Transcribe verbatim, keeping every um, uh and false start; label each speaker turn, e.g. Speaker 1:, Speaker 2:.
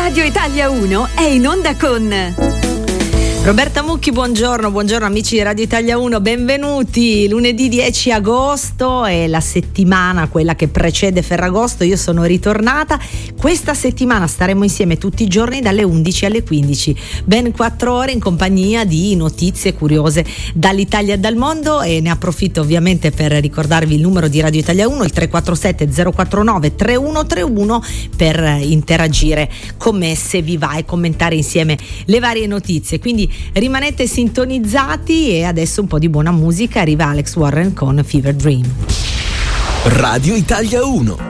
Speaker 1: Radio Italia uno è in onda con
Speaker 2: Roberta Mucchi. Buongiorno, buongiorno amici di Radio Italia uno, benvenuti. Lunedì dieci agosto è la settimana, quella che precede Ferragosto. Io sono ritornata. Questa settimana staremo insieme tutti i giorni dalle undici alle quindici, ben quattro ore in compagnia di notizie curiose dall'Italia e dal mondo, e ne approfitto ovviamente per ricordarvi il numero di Radio Italia uno, il tre quattro sette zero quattro nove tre uno tre uno, per interagire con me se vi va e commentare insieme le varie notizie. Quindi rimanete sintonizzati e adesso un po' di buona musica. Arriva Alex Warren con Fever Dream.
Speaker 3: Radio Italia uno.